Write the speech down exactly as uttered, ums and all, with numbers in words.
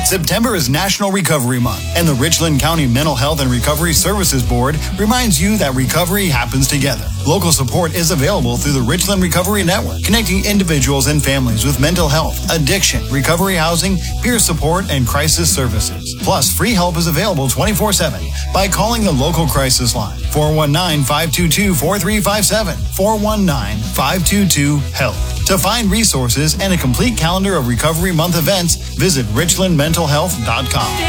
September is National Recovery Month, and the Richland County Mental Health and Recovery Services Board reminds you that recovery happens together. Local support is available through the Richland Recovery Network, connecting individuals and families with mental health, addiction, recovery housing, peer support, and crisis services. Plus, free help is available twenty-four seven by calling the local crisis line, four one nine, five two two, four three five seven, four one nine, five two two, HELP. To find resources and a complete calendar of Recovery Month events, visit richland mental health dot com.